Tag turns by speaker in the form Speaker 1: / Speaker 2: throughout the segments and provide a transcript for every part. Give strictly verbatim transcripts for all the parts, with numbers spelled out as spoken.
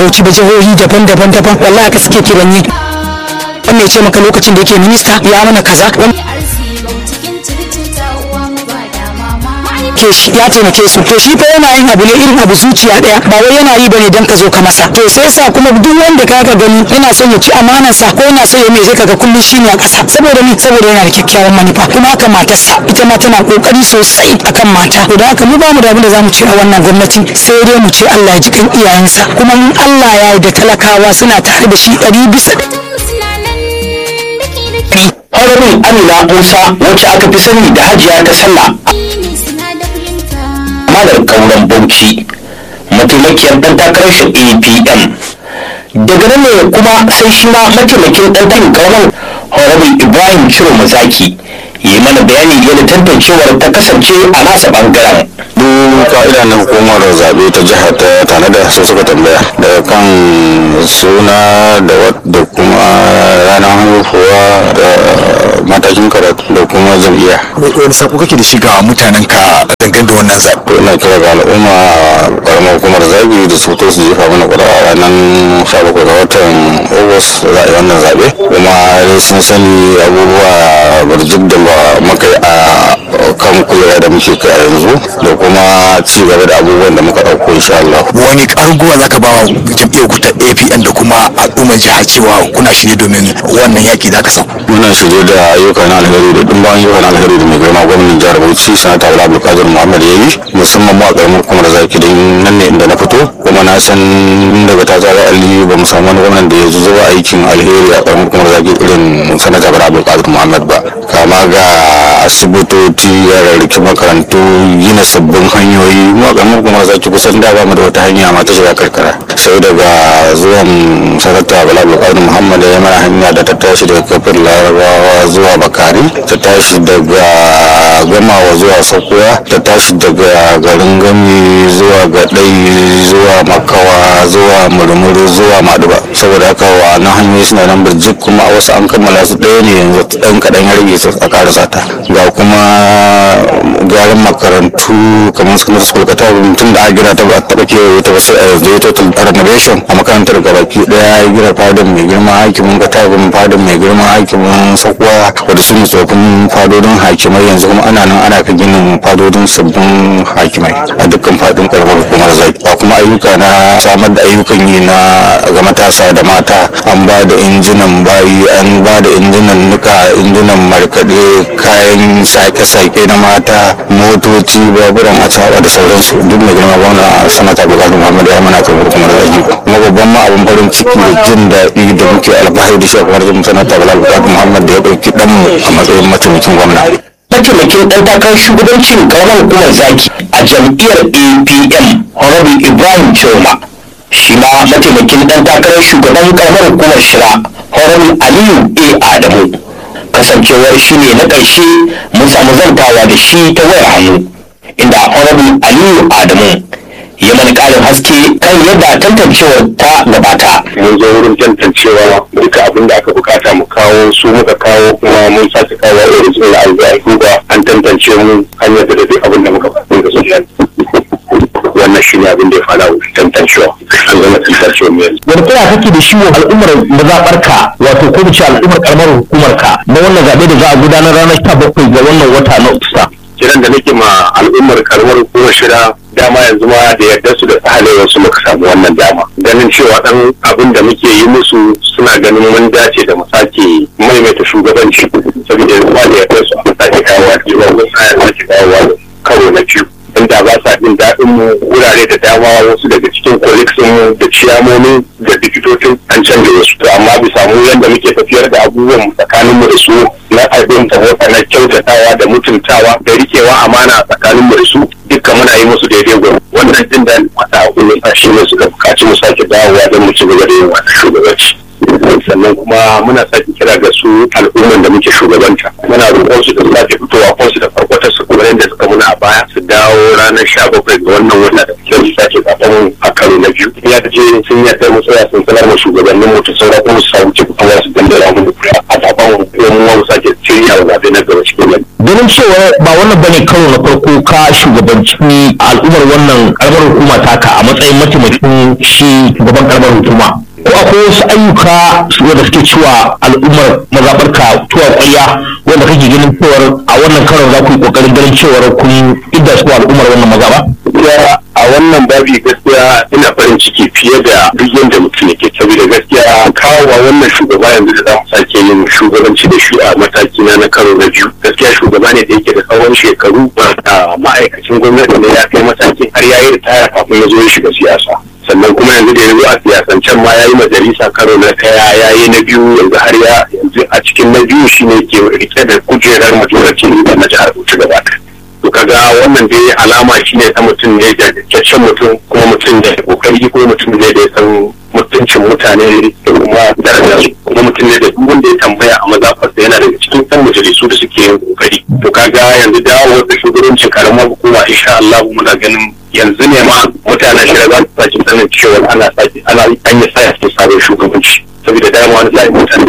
Speaker 1: dauki ba jihohi daban-daban daban wallahi aka suke kiran ni wannan ya ce maka lokacin da yake minista ya mana kaza ke shi ya taimake su to shi fa yana yin abu ne irin abu zuciya daya ba wai yana yi bane dan ka zo ka masa to sai sa kuma duk wanda kaga gani yana son ya ci amanar sa ko yana son ya mai zai kaga kullun shine a kasa saboda ni saboda yana da kyakkyawan manufa kuma haka matarsa ita ma tana kokari sosai akan mata to da haka mu ba mu da abin da zamu ci a wannan gwamnati sai dai mu ce Allah ya ji kan iyayensa kuma in Allah ya yarda talakawa suna tare da shi ɗari bisa
Speaker 2: Honorable Amina Musa wacce aka fi sani da Hajiya ta Sallah Malar Kauran Bauchi mataimakiyar ɗan takarar shi A P M daga nan ne kuma sai shi ma mataimakin ɗan takarar kauran Honorable Ibrahim Ciro Mazaki yi mana bayani yadda tantancewar ta kasance a nasa bangaren.
Speaker 3: duk ka'ida na hukumar zaɓe ta jihar ta tanada sai suka tambaya daga kan suna da kuma ranar haihuwa da matakin karatu da kuma jam'iyya.
Speaker 4: wani sako kake da shi ga mutanen ka dangane da wannan zaɓe?
Speaker 3: ina kira ga al'umma karamar hukumar zaɓe da su to su jefa mana kuɗa a ranar sha bakwai ga watan August za a yi wannan zaɓe kuma sun sani abubuwa barjik da muka yi a kan kujera da muke kai a yanzu da kuma ci gaba da abubuwan da muka ɗauko insha Allah.
Speaker 4: wani ƙarguwa zaka ba wa jam'iyyar ku ta A P N da kuma al'ummar jihar cewa kuna shirye domin wannan yaƙi da aka sauko?
Speaker 3: muna shirye da ayyuka na alheri da ɗimbin ayyuka na alheri da mai girma gwamnatin jihar Bauchi sanata Bala Abdulkadir Muhammad ya yi musamman mu a ƙaramar hukumar zaki don nan ne inda na fito kuma na san daga ta zara Ali ba mu samu wani gwamnan da ya zuba aikin alheri a ƙaramar hukumar zaki irin sanata Bala Abdulkadir Muhammad ba kama ga asibitoci ya rarraki makarantu gina sabbin hanyoyi mu a ƙaramar hukumar zaki kusan da ba mu da wata hanya ma ta shiga karkara sai daga zuwan sanata Bala Abdulkadir Muhammad ya mana hanya da ta tashi daga kafin Larabawa zuwa Bakari ta tashi daga Gamawa zuwa Sokoya ta tashi daga garin Gami zuwa Gadai zuwa Makawa zuwa Murmuru zuwa Maduba saboda haka wa na hanyoyi suna nan birjik kuma a wasu an kammala su ɗaya ne yanzu ɗan kaɗan ya rage su a karasa ta ga kuma gyaran makarantu kamar secondary school ka taɓa tun da aka gina ta ba a taɓa kewaye ta ba sai a yanzu total renovation a makarantar gabaki ɗaya ya gina fadin mai girma hakimin ka taɓa fadin mai girma hakimin Sokoya wadda su ne tsofin fadodin hakimai yanzu kuma ana nan ana fi ginin fadodin sabbin hakimai a dukkan fadin karamar hukumar zaki ba kuma ayyuka na samar da ayyukan yi na ga matasa da mata an ba da injinan bayi an ba da injinan nuka injinan markaɗe kayan sake-sake na mata motoci baburan a da sauransu duk mai girma gwamna sanata Bukatu Muhammad ya mana karamar hukumar zaki kuma babban ma abin farin ciki da jin daɗi da muke alfahari da shi a kamar sanata Bukatu Muhammad da ya ɗauki ɗanmu a matsayin mataimakin gwamna.
Speaker 2: mataimakin ɗan takarar shugabancin karamar hukumar zaki a jam'iyyar A P M Honorable Ibrahim Choma shi ma mataimakin ɗan takarar shugaban karamar hukumar Shira Honorable Aliyu A Adamu kasancewar shi ne na ƙarshe mun samu zantawa da shi ta wayar hannu inda Honorable Aliyu Adamu ya mana ƙarin haske kan yadda tantancewar ta gabata.
Speaker 5: Mun zo wurin tantancewa duka abin da aka bukata mu kawo su muka kawo kuma mun sake kawo irin su da alzai duba an tantance mu hanyar da duk abin da muka faɗi da sun nan. Wannan shi ne abin da ya fara tantancewa. An zama tantancewa mu yanzu.
Speaker 2: Wani kira kake da shi wa al'ummar mazaɓarka wato ko mu ce al'ummar ƙaramar hukumarka na wannan zaɓe da za a gudanar ranar sha bakwai ga wannan wata na Oktoba.
Speaker 5: Kiran da nake ma al'ummar karamar hukumar Shira dama yanzu ma da yarda su da tsahalewar su muka samu wannan dama ganin cewa dan abin da muke yi musu suna ganin mun dace da mu sake maimaita shugabanci saboda yanzu ma da yarda su a sake kawowa ke ba mun tsaya sake kawowa karo na biyu inda ba sa jin daɗin mu wurare da dama wasu daga cikin colleagues mu da ciyamomi da likitocin an canza wasu to amma bisa mu yadda muke tafiyar da abubuwan tsakanin mu da su na abin da na kyautatawa da mutuntawa da rikewa amana tsakanin mu da su dukkan muna yi musu daidai gwamnati wannan jin daɗin wata hukumar sashi ne suka buƙaci mu sake dawowa don mu ci gaba da yin wannan shugabanci sannan kuma muna sake kira ga su al'umman da muke shugabanta muna roƙon su da sake fitowa ko su da farkwatar su kuma yadda suka muna a baya su dawo ranar sha bakwai ga wannan wata da kyau su sake zaɓen a karo na biyu ya ce sun yadda mu tsaya sun sanar ma shugabannin mu ta saura kuma su samu ce fitowa su dandara mu da kuri'a a zaɓen mu mu sake shirya wa zaɓe na gaba cikin
Speaker 2: ganin cewa ba wannan bane karo na farko ka shugabanci al'ummar wannan karamar hukuma taka a matsayin mataimakin shi shugaban karamar hukuma, ko akwai wasu ayyuka wanda suke cewa al'ummar mazaɓarka tuwa ƙwarya wanda kake ganin cewar a wannan karon za ku yi ƙoƙarin ganin cewar kun idda su al'ummar wannan mazaɓa?
Speaker 5: A wannan babi gaskiya ina farin ciki fiye da duk yadda mutum yake, saboda gaskiya kawowa wannan shugaba yanzu da za mu sake yin shugabanci da shi a mataki na na karo na biyu. Gaskiya shugaba ne da yake da tsawon shekaru, ba ma'aikacin gwamnati ne ya kai matakin har ya yi ritaya kafin ya zo ya shiga siyasa. Sannan kuma yanzu da yanzu a siyasancen ma ya yi majalisa karo na ɗaya, ya yi na biyu, yanzu har ya yanzu a cikin na biyu shi ne ke rike da kujerar majalisar da na jihar Bauchi gaba ɗaya. To kaga wannan dai alama shi ne ta mutum ne da kyakkyawan mutum, kuma mutum da kokari, kuma mutum ne da ya san mutuncin mutane da kuma daraja su, kuma mutum ne da duk wanda ya tambaya a mazafarsa yana daga cikin ɗan majalisu da suke yin kokari. To kaga yanzu dawo da shugabancin karamar hukuma insha Allah muna ganin yanzu ne ma mutanen shirya za su sake sanin cewa ana sake ana an yi sa cikin sabon shugabanci, saboda dama wani sa'in mutane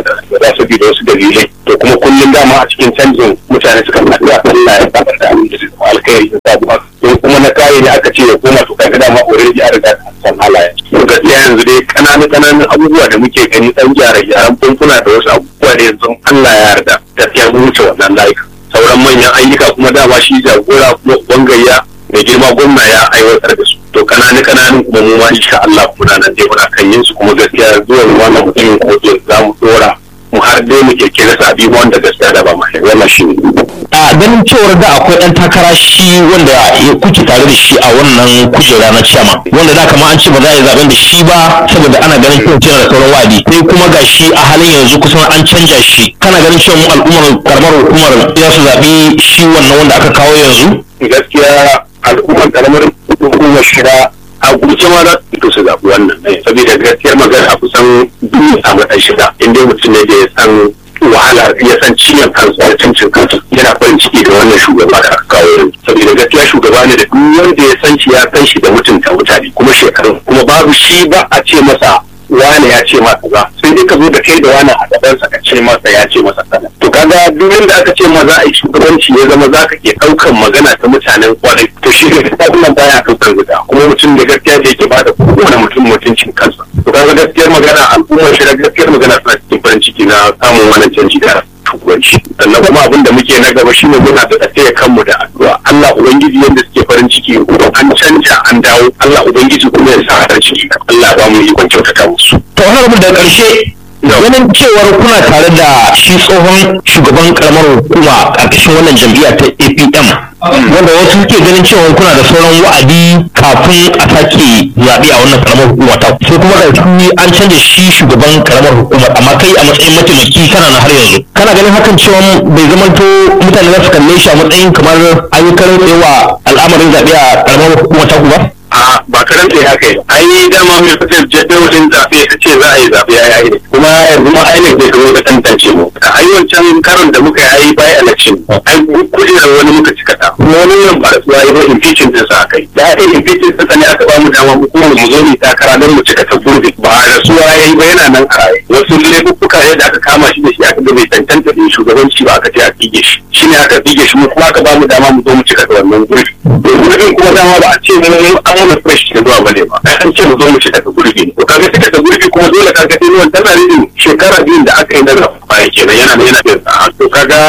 Speaker 5: za su bi da wasu dalilai. To kuma kullum dama a cikin canjin mutane suka faɗi a Allah ya saba da abin da zai alkhairi da sabuwa. To kuma na kare ne aka ce ya koma, to kaga dama already an riga an san halaye. To gaskiya yanzu dai kananu kananun abubuwa da muke gani, dan gyara gyaran famfuna da wasu abubuwa da yanzu Allah ya yarda gaskiya mun wuce wannan layuka. Sauran manyan ayyuka kuma dama shi jagora kuma bangayya mai girma gwamna ya aiwatar da su. To kananu kananun kuma mu ma insha Allah muna nan dai muna kan yin su, kuma gaskiya zuwa wannan mutumin ko za mu dora mu har dai mu kirkira sabi wanda gaskiya da ba mu wannan shi.
Speaker 2: A ganin cewar da akwai ɗan takara shi wanda ya kuke tare da shi a wannan kujera na ciyama, wanda da kama an ce ba za a yi zaben da shi ba saboda ana ganin cewa yana da sauran wa'adi, sai kuma ga shi a halin yanzu kusan an canja shi. Kana ganin cewa mu al'ummar karamar hukumar za su zaɓi shi wannan wanda aka kawo yanzu?
Speaker 5: Gaskiya al'ummar karamar hukumar shira a gurce ma za su fito su zaɓi wannan, saboda gaskiyar magana a kusan duniya a matsayin shida, inda mutum ne da ya san wahala, ya san ciwon kansa da cincin kansa, yana farin ciki da wannan shugaba da aka kawo, saboda gaskiya shugaba ne da duk wanda ya san shi ya san shi da mutunta mutane, kuma shekaru kuma babu shi ba a ce masa wane ya ce masa ba, sai dai ka zo da kai da wani a gabansa ka ce masa ya ce masa sana. To kaga duk wanda aka ce ma za a yi shugabanci ya zama za ka ke ɗaukan magana ta mutanen kwarai, to shi ne gaskiya wannan baya ɗaukar guda, kuma mutum da gaskiya da yake ba da kowane mutum mutuncin kansa. To kaga gaskiyar magana al'ummar shi da gaskiyar magana suna cikin farin ciki na samun wannan canji da shugabanci. Sannan kuma abin da muke na gaba shine muna da tsaye kanmu da addu'a. Allah ubangiji yanda suke farin ciki an canja an dawo, Allah ubangiji kuma ya sa a ciki, Allah ba mu ikon kyautata musu.
Speaker 2: To har da ƙarshe ganin cewar kuna tare da shi tsohon shugaban karamar hukuma ƙarƙashin wannan jam'iyya ta A P M, wanda wasu suke ganin cewa kuna da sauran wa'adi kafin a sake zaɓe a wannan karamar hukuma ta, sai kuma ga shi an canza shi shugaban karamar hukumar, amma kai a matsayin mataimaki kana na har yanzu. Kana ganin hakan cewa bai zamanto mutane za su kalle shi a matsayin kamar ayyukan tsayawa al'amarin zaɓe a karamar hukumar ta ku ba?
Speaker 5: a ba karan tsaye haka yi ai dama mai fitar jadawalin zaɓe ta ce za a yi zaɓe a yayi ne kuma yanzu ma ainihin zai kawo ka tantance mu a ayyukan karon da muka yi by election ai kujerar wani muka cika ta kuma wani yan ba su yi ba impeachment din sa aka yi da aka yi impeachment din ne aka ba mu dama mu kuma mu zo mu takara don mu cika ta gurbi ba da su yayi ba yana nan a raye wasu laifuffuka ne da aka kama shi da shi aka ga bai tantance din shugabanci ba aka ce a fige shi shine aka fige shi mu kuma aka ba mu dama mu zo mu cika ta wannan gurbi gurbin kuma dama ba a ce mu an wani fresh da zuwa bane ba ai an ce mu zo mu cika ta gurbi to kaga cika ta gurbi kuma dole kaga sai ruwan tana ridin shekara biyun da aka yi na baya kenan yana da yana da to kaga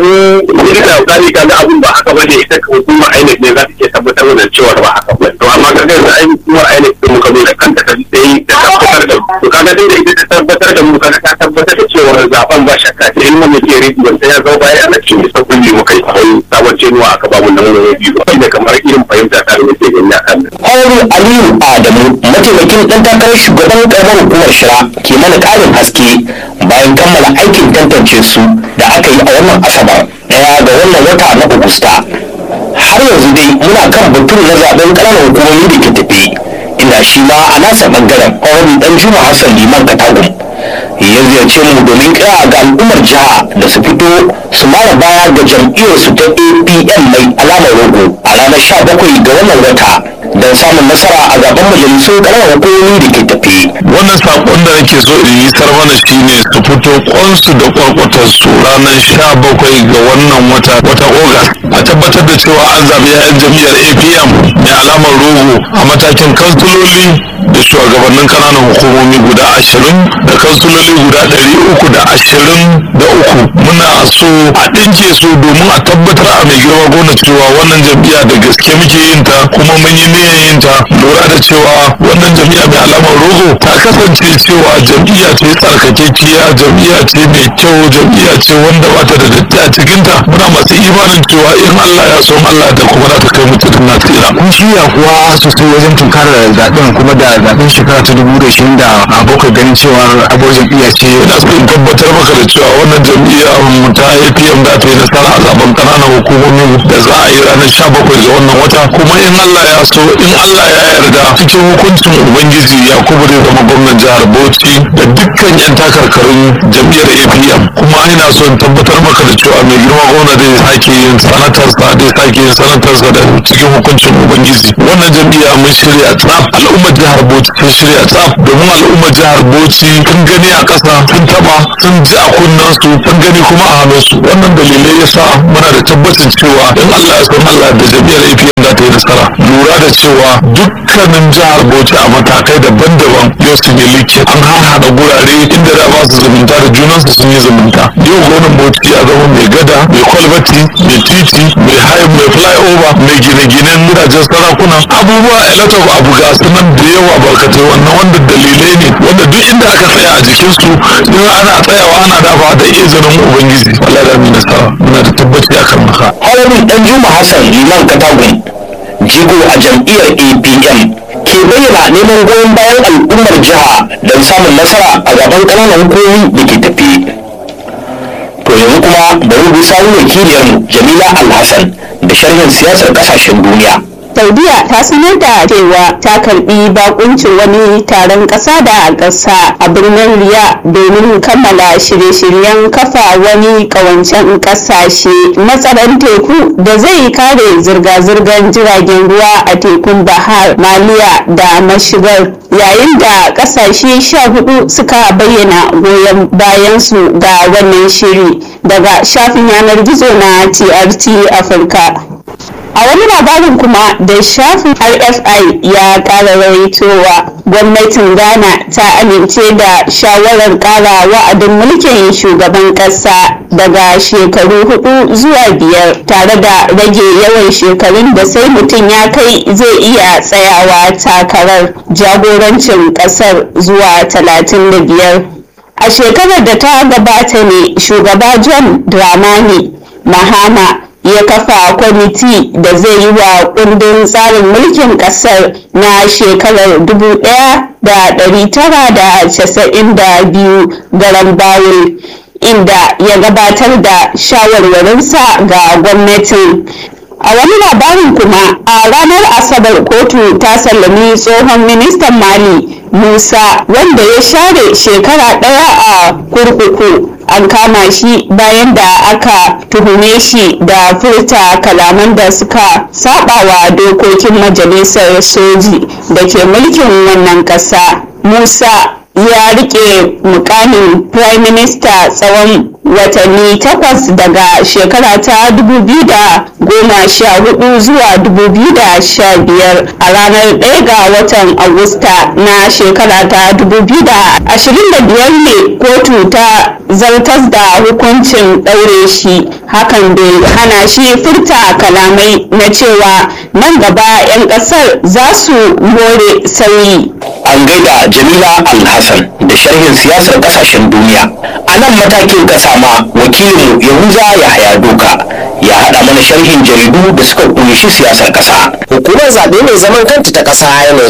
Speaker 5: mu da zai kaga abun ba haka bane ita kuma ainihin ne za ta ke tabbatar da cewa ba haka ba to amma kaga yanzu ai kuma ainihin muka zo da kanta ta sai ta tabbatar da to kaga dai da ita ta tabbatar da mu kaga ta tabbatar da cewa zaben ba shakka sai mu muke ridin sai ya zo baya ana cikin sabbin mu kai sai sabon cewa aka ba mu nan wani biyu da kamar irin fahimta ta da ke gani a kan
Speaker 2: Audu Aliyu Adamu mataimakin ɗan takarar shugaban ƙaramar hukumar Shira ke mana ƙarin haske bayan kammala aikin tantance su da aka yi a wannan Asabar ɗaya ga wannan wata na Agusta. Har yanzu dai muna kan batun na zaben ƙananan hukumomi da ke tafe inda shi ma a nasa ɓangaren Audu ɗan Juma Hassan Liman Katagum ya ziyarce mu domin kira ga al'ummar jiha da su fito su mara baya ga jam'iyyarsu ta A P M mai alamar rogo a ranar sha bakwai ga wannan wata don samun nasara a gaban majalisun ƙananan hukumomi da ke tafi.
Speaker 6: Wannan saƙon da nake so in yi mana shine su fito kwansu da kwarkwatarsu ranar sha bakwai ga wannan wata wata Ogas a tabbatar da cewa an zaɓi 'ya'yan jam'iyyar A P M mai alamar rogo a matakin kansuloli da shugabannin ƙananan hukumomi guda ashirin da kansuloli guda ɗari uku da ashirin da uku. Muna so a ɗinke su domin a tabbatar a mai girma gona cewa wannan jam'iyya da gaske muke yin ta kuma mun yi niyyar yin ta, lura da cewa wannan jam'iyya mai alamar rogo ta kasance cewa jam'iyya ce tsarkakekiya, jam'iyya ce mai kyau, jam'iyya ce wanda ba ta da datti a cikinta. Muna masu imanin cewa in Allah ya so Allah da kuma za ta kai mutum na tsira.
Speaker 4: kun shirya kuwa sosai wajen tunkarar zaɓen kuma da zaɓen shekara ta dubu da ishirin da abokan ganin cewa abuwar jam'iyya ce.
Speaker 6: Ina so in tabbatar maka da cewa wannan jam'iyya mu ta A P M za ta yi nasara a zaben ƙananan hukumomi da za a yi ranar sha bakwai ga wannan wata, kuma in Allah ya so in Allah ya yarda cikin hukuncin Ubangiji Yakubu zai zama gwamnan jihar Bauchi da dukkan 'yan takarkarun jam'iyyar A P M. Kuma ina so in tabbatar maka da cewa mai girma gwamna zai sake yin sanatarsa zai sake yin sanatarsa da cikin hukuncin Ubangiji. Wannan jam'iyya mun shirya tsaf, al'ummar jihar Bauchi sun shirya tsaf, domin al'ummar jihar Bauchi sun gani a ƙasa, sun taba, sun ji a kunnensu, sun gani kuma a hannunsu. Wannan dalilai yasa muna da tabbacin cewa in Allah ya san Allah da jam'iyyar A P M za ta yi nasara. Lura da cewa dukkanin jihar Bauchi a matakai daban-daban yau sun yi like, an haɗa gurare inda da ba su zumunta da junansu sun yi zumunta. Yau gwamnan Bauchi ya zama mai gada, mai kwalbati, mai titi, mai hayi, mai flyover, mai gine-ginen gidajen sarakuna, abubuwa electric abu ga su nan da yawa barkatai. Wannan wanda dalilai ne wanda duk inda aka tsaya a jikinsu in ana tsayawa ana dafa da izinin Ubangiji. Allah da mu nasara, muna da tabbaci akan haka.
Speaker 2: Halarin ɗan Juma Hassan Liman Katagun jigo a jam'iyyar A P M ke bayyana neman goyon bayan al'ummar jiha don samun nasara a gaban ƙananan hukumomi da ke tafi. To yanzu kuma bari bi sawun wakiliyarmu Jamila Alhassan da sharhin siyasar ƙasashen duniya.
Speaker 7: Saudiya ta sanar da cewa ta karbi bakuncin wani taron ƙasa da ƙasa a birnin Riya domin kammala shirye-shiryen kafa wani ƙawancen ƙasashe na tsaron teku da zai kare zirga-zirgar jiragen ruwa a tekun Bahar Maliya da mashigar, yayin da ƙasashe sha hudu suka bayyana goyon bayansu ga wannan shiri. Daga shafin yanar gizo na T R T Afirka. A wani labarin kuma da shafin R F I ya ƙara rawaitowa, gwamnatin Ghana ta amince da shawarar ƙara wa'adin mulkin shugaban ƙasa daga shekaru hudu zuwa biyar, tare da rage yawan shekarun da sai mutum ya kai zai iya tsayawa takarar jagorancin ƙasar zuwa talatin da biyar. A shekarar da ta gabata ne shugaba John Dramani Mahama ya kafa kwamiti da zai yi wa kundin tsarin mulkin kasar na shekarar dubu ɗaya da ɗari tara da casa'in da biyu garan bawul, inda ya gabatar da shawarwarinsa ga gwamnatin. A wani labarin kuma, a ranar Asabar kotu ta sallami tsohon ministan Mali Musa, wanda ya share shekara ɗaya a kurkuku. An kama shi bayan da aka tuhume shi da furta kalaman da suka sabawa dokokin majalisar soji da ke mulkin wannan ƙasa. Musa ya rike mukamin prime minister tsawon watanni takwas daga shekara ta dubu biyu da goma sha hudu zuwa dubu biyu da sha biyar. A ranar ɗaya ga watan Agusta na shekara ta dubu biyu da ashirin da biyar ne kotu ta zartas da hukuncin ɗaure shi. Hakan bai hana shi furta kalamai na cewa nan gaba 'yan ƙasar za su more sauyi.
Speaker 2: An gaida Jamila Alhassan da sharhin siyasar ƙasashen duniya. A nan matakin ƙasa ma wakilinmu Yahuza Yahaya Doka ya haɗa mana sharhin jaridu da suka kunshi siyasar ƙasa.
Speaker 8: Hukumar zaɓe mai zaman kanta ta ƙasa I N E C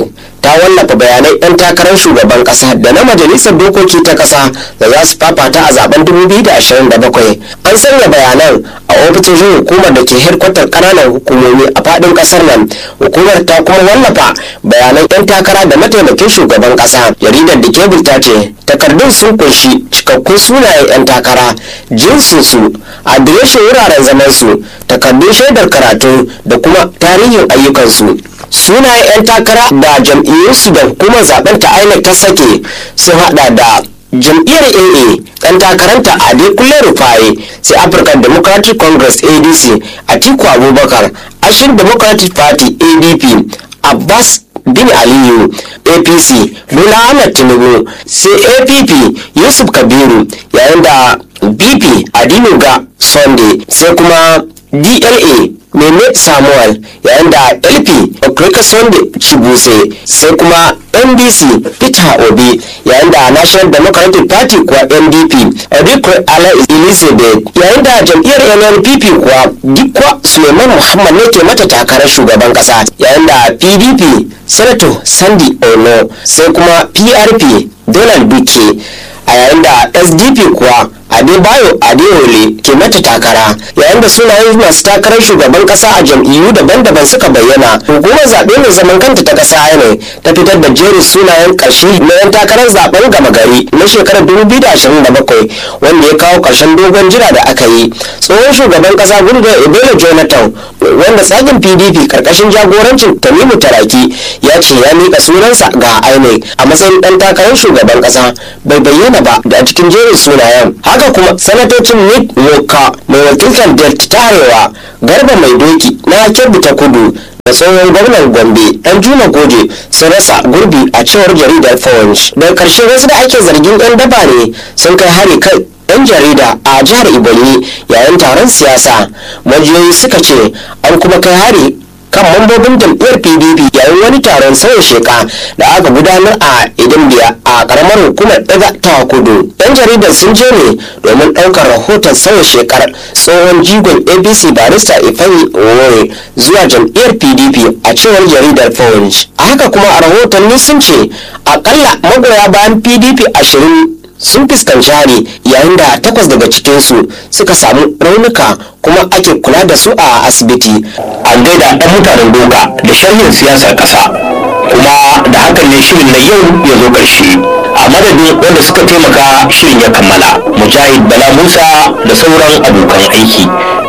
Speaker 8: ta wallafa bayanai 'yan takarar shugaban kasa da na majalisar dokoki ta kasa da za su fafata a zaben dubu biyu da ashirin da bakwai. An sanya bayanan a ofisoshin hukumar da ke hedkwatar ƙananan hukumomi a faɗin ƙasar nan. Hukumar ta kuma wallafa bayanan 'yan takara da mataimakin shugaban kasa. Jaridar da kebul ta ce takardun sun kunshi cikakkun sunayen 'yan takara, jinsinsu, adireshin wuraren zamansu, takardun shaidar karatu da kuma tarihin ayyukansu. Sunayen 'yan takara da jam'iyyunsu da hukumar zaben ta I N E C ta sake sun hada da jam'iyyar A A ɗan takaranta Adekunle Rufai, sai African Democratic Congress A D C Atiku Abubakar, Action Democratic Party A D P Abbas bin Aliyu, A P C Bola Ahmed Tinubu, sai A P P Yusuf Kabiru, yayin da B P Adinuga Sunday, sai kuma D L A Meme Samuel, yayin da L P Okrika Sunday Chibuse, sai kuma N D C Peter Obi, yayin da National Democratic Party kuwa N D P Odiko Ala Elizabeth, yayin da jam'iyyar N N P P kuwa Dikwa Suleiman Muhammad ne ke mata takarar shugaban kasa, yayin da P D P Senator Sandy Ono, sai kuma P R P Donald Duke, a yayin da S D P kuwa Adebayo Adewole ke mata takara. Yayin da sunayen masu takarar shugaban kasa a jam'iyyu daban-daban suka bayyana, hukumar zaɓe mai zaman kanta ta kasa ne ta fitar da jerin sunayen ƙarshe na 'yan takarar zaben gama gari na shekarar dubu biyu da ashirin da bakwai, wanda ya kawo ƙarshen dogon jira da aka yi. Tsohon shugaban kasa Goodluck Ebele Jonathan, wanda tsagin P D P karkashin jagorancin Tanimu Taraki, ya ce ya miƙa sunansa ga I N E C a matsayin ɗan takarar shugaban kasa, bai bayyana ba da cikin jerin sunayen. Haka kuma sanatocin Nick Woka mai wakiltar Delta ta Arewa, Garba Mai Doki na Kebbi ta Kudu da tsohon gwamnan Gombe Dan Juma Goje sun rasa gurbi a cewar jaridar Punch. Daga ƙarshe wasu da ake zargin 'yan daba ne sun kai hari kai 'yan jarida a jihar Ebonyi yayin taron siyasa. Majiyoyi suka ce an kuma kai hari kan mambobin jam'iyyar P D P yayin wani taron sauya sheka da aka gudanar a Idimbiya a karamar hukumar Daga ta Kudu. Yan jaridar sun je ne domin ɗaukar rahoton sauya shekar tsohon jigon A B C barista Ifeanyi Owoye zuwa jam'iyyar P D P a cewar jaridar Punch. A haka kuma a rahotanni sun ce akalla magoya bayan P D P ashirin sun fuskanci hari, yayin da takwas daga cikinsu suka samu raunuka kuma ake kula da su a asibiti.
Speaker 2: An gaida ɗan mutanen doka da sharhin siyasar ƙasa, kuma da hakan ne shirin na yau ya zo ƙarshe. A madadin wanda suka taimaka shirin ya kammala, Mujahid Bala Musa da sauran abokan aiki,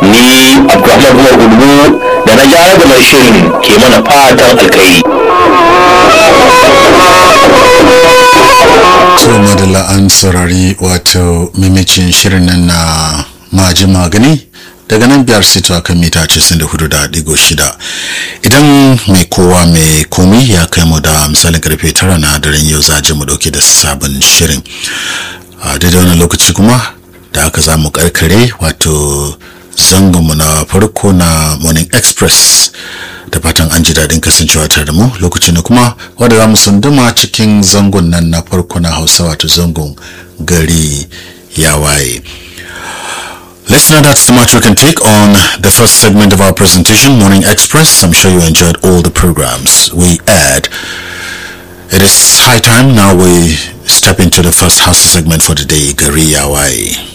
Speaker 2: ni Abdulrahman Umar Gudu da na gyara da mai shirin ke mana fatan alkhairi.
Speaker 9: So madalla an saurari wato mimicin shirin nan na maji magani daga nan biyar sito akan mita casa'in da hudu da digo shida. Idan mai kowa mai komi ya kai mu da misalin karfe tara na daren yau za mu dauke da sabon shirin. A daidai wani lokaci kuma da aka za mu karkare wato zangonmu na farko na Morning Express, da fatan an ji daɗin kasancewa tare da mu. Lokacin da kuma wanda za mu sunduma cikin zangon nan na farko na Hausa wato zangon gari ya waye. Listener, that's the much we can take on the first segment of our presentation, Morning Express. I'm sure you enjoyed all the programs we aired. It is high time now we step into the first Hausa segment for the day, Gari ya waye.